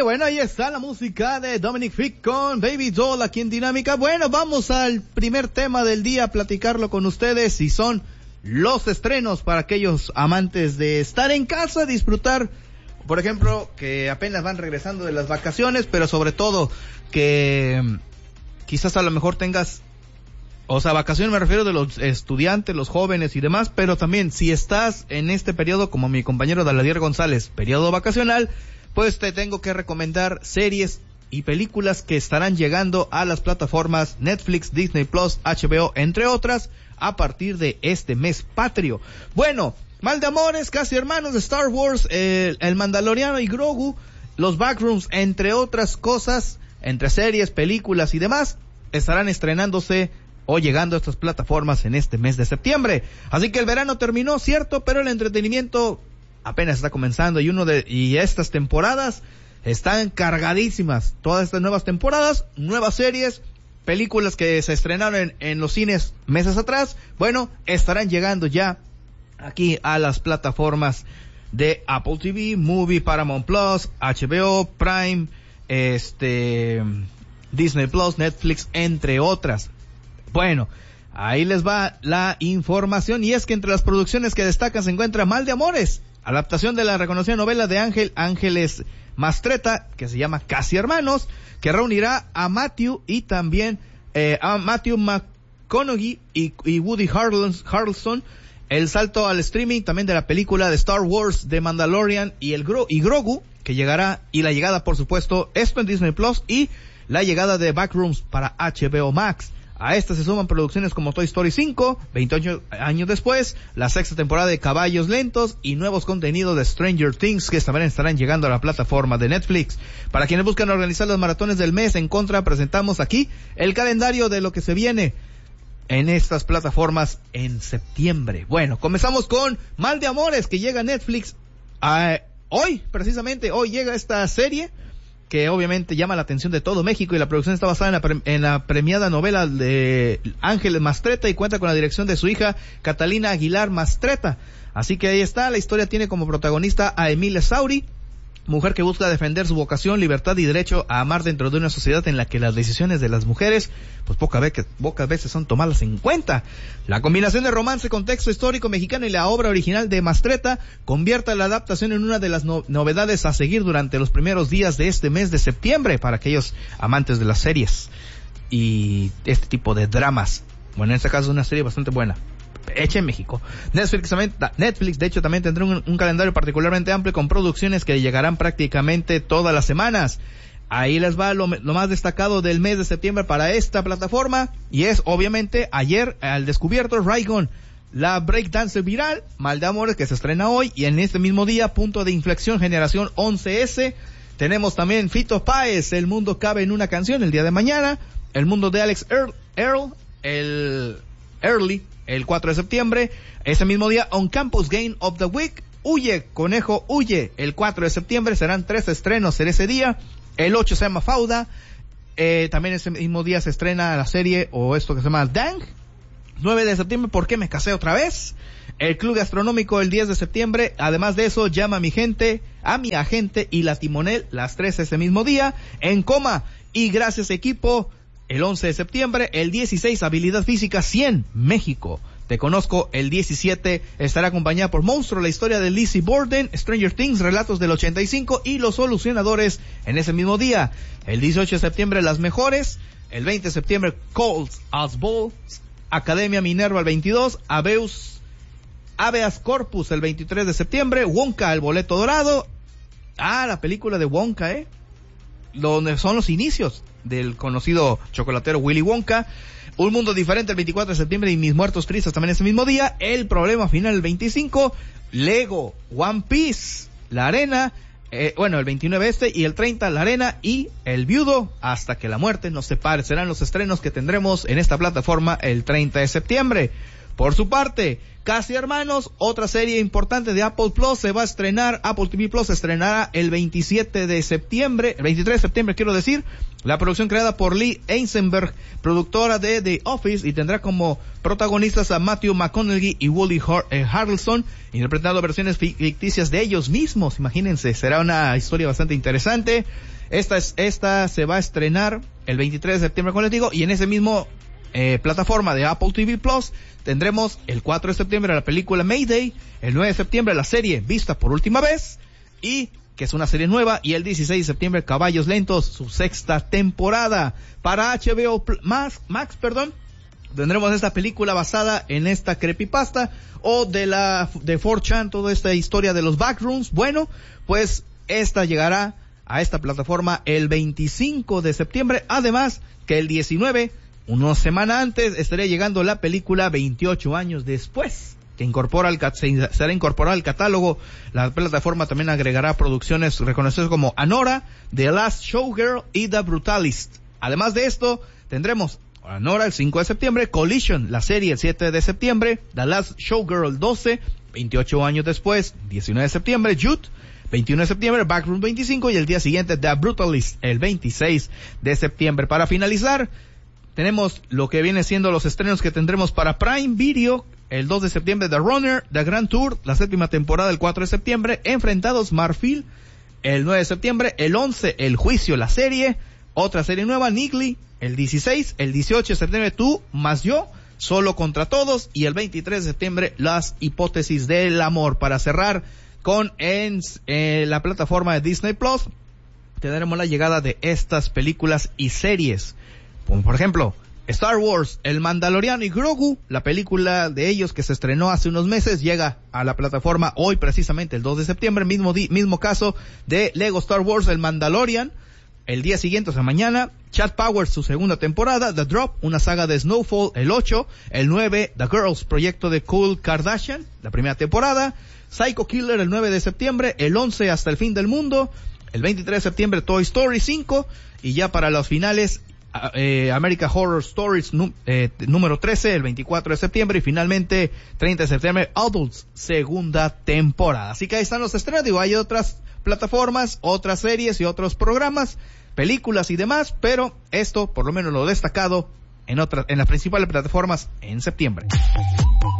bueno, ahí está la música de Dominic Fick con Baby Doll aquí en Dinámica. Bueno, vamos al primer tema del día, a platicarlo con ustedes, y son los estrenos para aquellos amantes de estar en casa, disfrutar, por ejemplo, que apenas van regresando de las vacaciones, pero sobre todo que quizás a lo mejor tengas, o sea, vacaciones me refiero de los estudiantes, los jóvenes y demás, pero también si estás en este periodo, como mi compañero Daladier González, periodo vacacional, pues te tengo que recomendar series y películas que estarán llegando a las plataformas Netflix, Disney Plus, HBO, entre otras, a partir de este mes patrio. Bueno, Mal de Amores, Casi Hermanos de Star Wars, el Mandaloriano y Grogu, los Backrooms, entre otras cosas, entre series, películas y demás, estarán estrenándose o llegando a estas plataformas en este mes de septiembre. Así que el verano terminó, cierto, pero el entretenimiento apenas está comenzando, y estas temporadas están cargadísimas. Todas estas nuevas temporadas, nuevas series, películas que se estrenaron en los cines meses atrás, bueno, estarán llegando ya aquí a las plataformas de Apple TV, Movie, Paramount Plus, HBO, Prime, Disney Plus, Netflix, entre otras. Bueno, ahí les va la información, y es que entre las producciones que destacan se encuentra Mal de Amores, adaptación de la reconocida novela de Ángeles Mastretta, que se llama Casi Hermanos, que reunirá a Matthew y también a Matthew McConaughey y Woody Harrelson. El salto al streaming también de la película de Star Wars, The Mandalorian y Grogu, que llegará, y la llegada, por supuesto, esto en Disney Plus, y la llegada de Backrooms para HBO Max. A esta se suman producciones como Toy Story 5, 28 años después, la sexta temporada de Caballos Lentos y nuevos contenidos de Stranger Things, que también estarán llegando a la plataforma de Netflix. Para quienes buscan organizar los maratones del mes, en contra presentamos aquí el calendario de lo que se viene en estas plataformas en septiembre. Bueno, comenzamos con Mal de Amores, que llega a Netflix hoy, precisamente hoy llega esta serie que obviamente llama la atención de todo México, y la producción está basada en la premiada novela de Ángeles Mastretta y cuenta con la dirección de su hija Catalina Aguilar Mastretta. Así que ahí está, la historia tiene como protagonista a Emilia Sauri, mujer que busca defender su vocación, libertad y derecho a amar dentro de una sociedad en la que las decisiones de las mujeres pues pocas veces son tomadas en cuenta. La combinación de romance, contexto histórico mexicano y la obra original de Mastretta convierte la adaptación en una de las novedades a seguir durante los primeros días de este mes de septiembre para aquellos amantes de las series y este tipo de dramas. Bueno, en este caso es una serie bastante buena, hecha en México. Netflix de hecho también tendrá un calendario particularmente amplio con producciones que llegarán prácticamente todas las semanas. Ahí les va lo más destacado del mes de septiembre para esta plataforma, y es obviamente ayer al descubierto Raygon, la breakdance viral, Mal de Amores, que se estrena hoy, y en este mismo día Punto de Inflexión Generación 11S. Tenemos también Fito Páez, El Mundo Cabe en una Canción, el día de mañana. El Mundo de Alex Earl, el Early, el 4 de septiembre. Ese mismo día, On Campus Game of the Week, Huye, Conejo, Huye, el 4 de septiembre. Serán 3 estrenos en ese día. El 8 se llama Fauda. También ese mismo día se estrena la serie, o esto que se llama Dang. 9 de septiembre, ¿Por qué me casé otra vez? El Club Gastronómico el 10 de septiembre. Además de eso, Llama a mi agente y La Timonel, las 3 ese mismo día. En Coma y Gracias Equipo, el 11 de septiembre. El 16, Habilidad Física 100, México. Te Conozco, el 17, estará acompañada por Monstruo, la historia de Lizzie Borden, Stranger Things, Relatos del 85 y Los Solucionadores en ese mismo día. El 18 de septiembre, Las Mejores. El 20 de septiembre, Calls as Balls, Academia Minerva el 22, Habeas Corpus el 23 de septiembre, Wonka, El Boleto Dorado. La película de Wonka, donde son los inicios del conocido chocolatero Willy Wonka. Un Mundo Diferente el 24 de septiembre y Mis Muertos Tristes también ese mismo día. El Problema Final el 25, Lego, One Piece, La Arena, el 29 y el 30 La Arena y El Viudo, Hasta que la muerte nos separe. Serán los estrenos que tendremos en esta plataforma el 30 de septiembre. Por su parte, Casi Hermanos, otra serie importante de Apple Plus, se va a estrenar, Apple TV Plus se estrenará el 23 de septiembre, quiero decir. La producción creada por Lee Eisenberg, productora de The Office, y tendrá como protagonistas a Matthew McConaughey y Woody Harrelson, interpretando versiones ficticias de ellos mismos. Imagínense, será una historia bastante interesante. Esta se va a estrenar el 23 de septiembre, como les digo, y en ese mismo plataforma de Apple TV Plus tendremos el 4 de septiembre la película Mayday, el 9 de septiembre la serie Vista por Última Vez, y que es una serie nueva, y el 16 de septiembre Caballos Lentos, su 6ª temporada. Para HBO Max, tendremos esta película basada en esta creepypasta o de 4chan, toda esta historia de los backrooms. Bueno, pues esta llegará a esta plataforma el 25 de septiembre, además que el 19, una semana antes, estaría llegando la película 28 años después, que será incorporada al catálogo. La plataforma también agregará producciones reconocidas como Anora, The Last Showgirl y The Brutalist. Además de esto, tendremos Anora el 5 de septiembre, Collision, la serie el 7 de septiembre, The Last Showgirl 12, 28 años después, 19 de septiembre, Jude, 21 de septiembre, Backroom 25, y el día siguiente The Brutalist, el 26 de septiembre. Para finalizar, tenemos lo que viene siendo los estrenos que tendremos para Prime Video. El 2 de septiembre, The Runner, The Grand Tour, la 7ª temporada, el 4 de septiembre, Enfrentados Marfil, el 9 de septiembre, el 11, El Juicio, la serie, otra serie nueva, Niggly, el 16, el 18 de septiembre, Tú más Yo, Solo contra Todos, y el 23 de septiembre, Las Hipótesis del Amor. Para cerrar con la plataforma de Disney Plus, tendremos la llegada de estas películas y series, como por ejemplo Star Wars, El Mandaloriano y Grogu, la película de ellos que se estrenó hace unos meses, llega a la plataforma hoy, precisamente el 2 de septiembre, mismo caso de Lego Star Wars, El Mandalorian, el día siguiente, o sea mañana, Chat Powers, su 2ª temporada, The Drop, una saga de Snowfall, el 8, el 9, The Girls, proyecto de Khloe Kardashian, la 1ª temporada, Psycho Killer el 9 de septiembre, el 11 Hasta el Fin del Mundo, el 23 de septiembre Toy Story 5, y ya para los finales, American Horror Stories número 13, el 24 de septiembre, y finalmente 30 de septiembre Adults, 2ª temporada. Así que ahí están los estrenos. Digo, hay otras plataformas, otras series y otros programas, películas y demás, pero esto por lo menos lo destacado en las principales plataformas en septiembre.